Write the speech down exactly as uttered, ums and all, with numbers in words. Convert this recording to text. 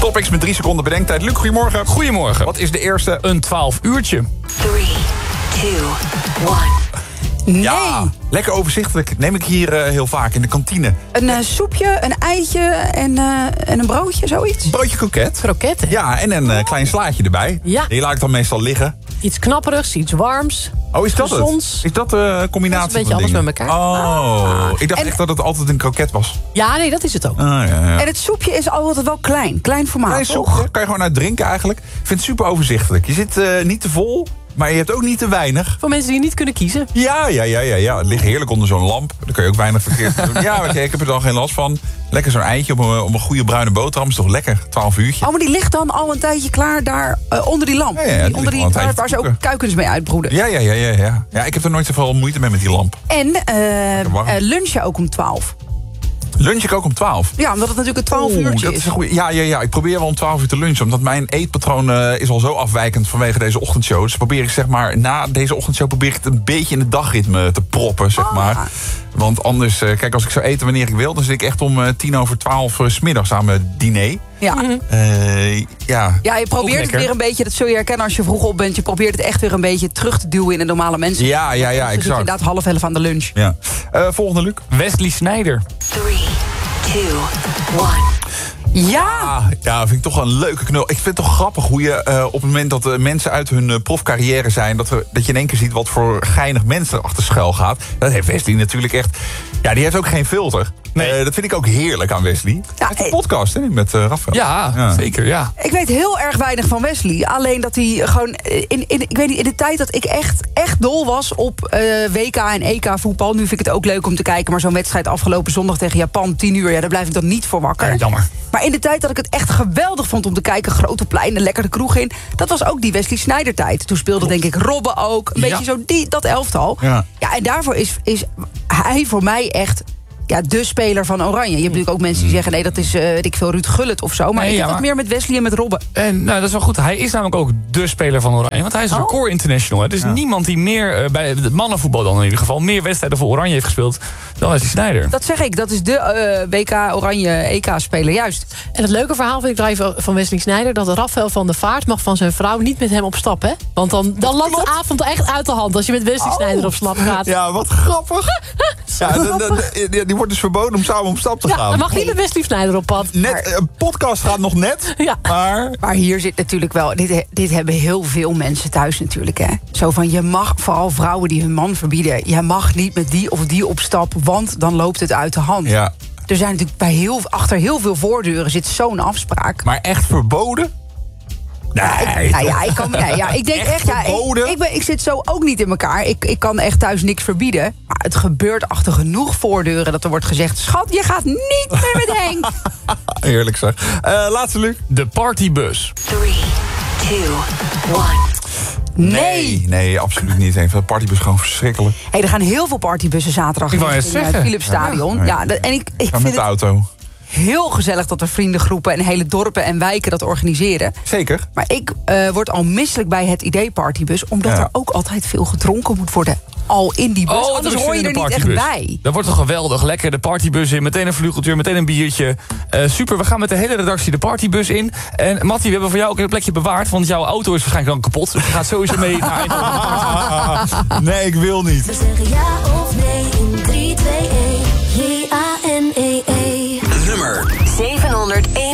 Topics met drie seconden bedenktijd. Luc, goedemorgen. Goedemorgen. Wat is de eerste? Een twaalf uurtje. three, two, one. Nee. Ja, lekker overzichtelijk. Neem ik hier uh, heel vaak in de kantine. Een uh, soepje, een eitje en, uh, en een broodje, zoiets. Broodje kroket. Kroketten. Ja, en een uh, klein slaatje erbij. Ja. Die laat ik dan meestal liggen. Iets knapperigs, iets warms. Oh, is dat gezonds. het? Is dat de combinatie Dat is een beetje van alles dingen? met elkaar. Oh, ik dacht En- echt dat het altijd een kroket was. Ja, nee, dat is het ook. Ah, ja, ja. En het soepje is altijd wel klein. Klein formaat, Klein toch? soepje, kan je gewoon uit drinken eigenlijk. Ik vind het super overzichtelijk. Je zit uh, niet te vol, maar je hebt ook niet te weinig. Voor mensen die niet kunnen kiezen. Ja, ja, ja, ja, ja. Het ligt heerlijk onder zo'n lamp. Daar kun je ook weinig verkeerd doen. Ja, maar kijk, ik heb er dan geen last van. Lekker zo'n eitje op een, op een goede bruine boterham. Is toch lekker? twaalf uurtje. Oh, maar die ligt dan al een tijdje klaar daar uh, onder die lamp. Ja, ja, die Die- onder ligt die, al een waar, tijdje waar ze ook koeken. kuikens mee uitbroeden. Ja, ja, ja, ja, ja. Ja, ik heb er nooit zoveel moeite mee met die lamp. En uh, warm. uh, lunchen ook om twaalf. Lunch ik ook om twaalf. Ja, omdat het natuurlijk een twaalf Oeh, uurtje dat is. is een goeie. Ja, ja, ja, ik probeer wel om twaalf uur te lunchen. Omdat mijn eetpatroon uh, is al zo afwijkend vanwege deze ochtendshow. Dus probeer ik zeg maar, na deze ochtendshow probeer ik het een beetje in het dagritme te proppen, zeg Ah. maar. Want anders, uh, kijk, als ik zou eten wanneer ik wil, dan zit ik echt om uh, tien over twaalf uh, 's middags aan mijn diner. Ja. Uh, ja. Ja, je probeert het lekker. weer een beetje, dat zul je herkennen als je vroeg op bent. Je probeert het echt weer een beetje terug te duwen in de normale mensen. Ja, ja, ja, Dus je exact. inderdaad half elf aan de lunch. Ja. Uh, volgende, Luc. Wesley Sneijder. Three, two, one. Ja! Ah, ja, vind ik toch wel een leuke knul. Ik vind het toch grappig hoe je uh, op het moment dat uh, mensen uit hun uh, profcarrière zijn... Dat, er, dat je in één keer ziet wat voor geinig mensen achter schuil gaat. Dat heeft Wesley natuurlijk echt... Ja, die heeft ook geen filter. Nee. Uh, dat vind ik ook heerlijk aan Wesley. Ja, Hij heeft een eh, podcast hè, met uh, Rafael. Ja, Ja. zeker, ja. Ik weet heel erg weinig van Wesley. Alleen dat hij gewoon... In, in, ik weet niet, in de tijd dat ik echt, echt dol was op uh, W K en E K voetbal... Nu vind ik het ook leuk om te kijken... maar zo'n wedstrijd afgelopen zondag tegen Japan, tien uur... ja, daar blijf ik dan niet voor wakker. Ja, jammer. Maar in de tijd dat ik het echt geweldig vond om te kijken... grote pleinen, lekker de kroeg in... dat was ook die Wesley Sneijder tijd. Toen speelde denk ik Robben ook. Een Ja. beetje zo die, dat elftal. Ja. Ja, en daarvoor is, is hij voor mij echt... Ja, de speler van Oranje. Je hebt natuurlijk ook mensen die zeggen... nee, dat is, uh, weet ik veel, Ruud Gullit of zo. Maar Nee, ik heb ja, dat maar- meer met Wesley en met Robben. En nou, dat is wel goed. Hij is namelijk ook de speler van Oranje. Want hij is Oh. record international. Er is Ja. niemand die meer, uh, bij het mannenvoetbal dan in ieder geval... meer wedstrijden voor Oranje heeft gespeeld dan Wesley Sneijder. Dat zeg ik, dat is de uh, W K Oranje E K-speler, juist. En het leuke verhaal vind ik daar even van Wesley Sneijder... dat Rafael van der Vaart mag van zijn vrouw niet met hem op stap, hè? Want dan, dan loopt de avond echt uit de hand... als je met Wesley Sneijder op stap gaat. Ja, wat grappig. Ja, de, de, de, die wordt dus verboden om samen op stap te Ja, gaan. dan mag niet met Wesley Sneijder op pad. Net, een podcast gaat nog net, Ja. maar... Maar hier zit natuurlijk wel... Dit, dit hebben heel veel mensen thuis natuurlijk, hè. Zo van, je mag, vooral vrouwen die hun man verbieden... je mag niet met die of die op stap, want dan loopt het uit de hand. Ja, Er zijn natuurlijk bij heel, achter heel veel voordeuren zit zo'n afspraak. maar echt verboden? Nee, Nou ja, ik, kan, nee, ja, ik denk Echt echt, ja, ik, verboden? ik, ben, ik zit zo ook niet in elkaar. Ik, ik kan echt thuis niks verbieden. Maar het gebeurt achter genoeg voordeuren dat er wordt gezegd... schat, je gaat niet meer met Henk. Heerlijk zeg. Uh, laatste, Luc. De partybus. Three, two, one. Nee. Nee, absoluut niet. De partybus is gewoon verschrikkelijk. Hey, er gaan heel veel partybussen zaterdag Ik wou in net het zeggen. Philipsstadion. Ja. Ja, dat- en ik, ik Ga vind met de het auto. heel gezellig dat er vriendengroepen... en hele dorpen en wijken dat organiseren. Zeker. Maar ik uh, word al misselijk bij het idee partybus... omdat Ja. er ook altijd veel gedronken moet worden. Al in die bus, dat anders is hoor je in er de niet echt partybus. bij. Dat wordt toch geweldig. Lekker de partybus in. Meteen een vlugeltuur, meteen een biertje. Uh, super, we gaan met de hele redactie de partybus in. En Mattie, we hebben voor jou ook een plekje bewaard. Want jouw auto is waarschijnlijk dan kapot. Dus je gaat sowieso mee naar een Nee, ik wil niet. We zeggen ja of nee in drie, twee, één. J A N E E. Nummer zevenhonderdeenenveertig.